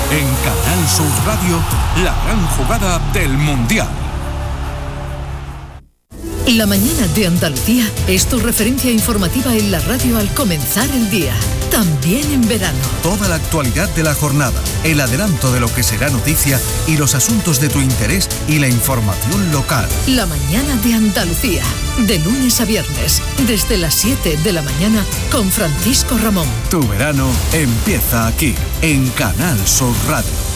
En Canal Sur Radio, la gran jugada del Mundial. La mañana de Andalucía es tu referencia informativa en la radio al comenzar el día, también en verano. Toda la actualidad de la jornada, el adelanto de lo que será noticia y los asuntos de tu interés y la información local. La mañana de Andalucía, de lunes a viernes, desde las 7 de la mañana con Francisco Ramón. Tu verano empieza aquí, en Canal Sur Radio.